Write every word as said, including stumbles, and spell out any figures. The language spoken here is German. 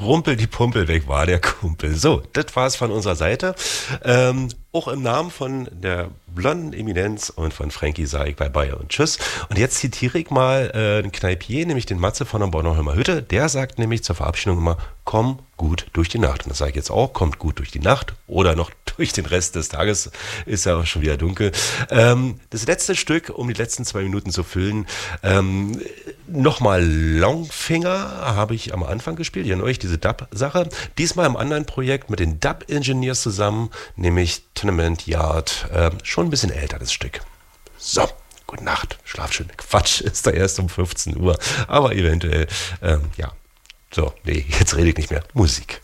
Rumpel die Pumpel, weg war der Kumpel. So, das war's von unserer Seite. Ähm, auch im Namen von der blonden Eminenz und von Frankie sage ich bye bye und tschüss. Und jetzt zitiere ich mal äh, einen Kneipier, nämlich den Matze von der Bornholmer Hütte. Der sagt nämlich zur Verabschiedung immer, komm gut durch die Nacht. Und das sage ich jetzt auch, kommt gut durch die Nacht oder noch durch den Rest des Tages, ist ja auch schon wieder dunkel. Ähm, das letzte Stück, um die letzten zwei Minuten zu füllen, ähm, nochmal Longfinger habe ich am Anfang gespielt, ihr euch diese Dub-Sache. Diesmal im anderen Projekt mit den Dub-Engineers zusammen, nämlich Tenement Yard, äh, schon ein bisschen älter das Stück. So, gute Nacht, schlaf schön. Quatsch, ist da erst um fünfzehn Uhr, aber eventuell, ähm, ja. So, nee, jetzt rede ich nicht mehr. Musik.